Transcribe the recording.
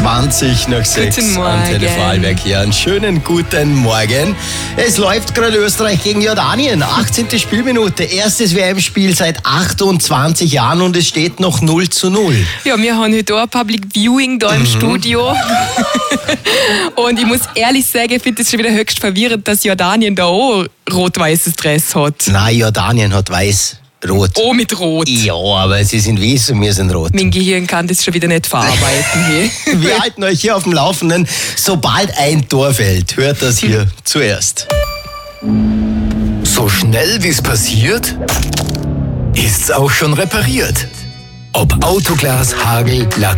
20 nach 6 Guten am Morgen. Telefonwerk hier. Einen schönen guten Morgen. Es läuft gerade Österreich gegen Jordanien. 18. Spielminute. Erstes WM-Spiel seit 28 Jahren und es steht noch 0:0. Ja, wir haben heute auch ein Public Viewing da im Studio. Und ich muss ehrlich sagen, ich finde es schon wieder höchst verwirrend, dass Jordanien da auch rot-weißes Dress hat. Nein, Jordanien hat weiß. Rot. Oh, mit Rot. Ja, aber sie sind weiß und wir sind rot. Mein Gehirn kann das schon wieder nicht verarbeiten. Hier. Wir halten euch hier auf dem Laufenden. Sobald ein Tor fällt, hört das hier zuerst. So schnell wie es passiert, ist's auch schon repariert. Ob Autoglas, Hagel, Lack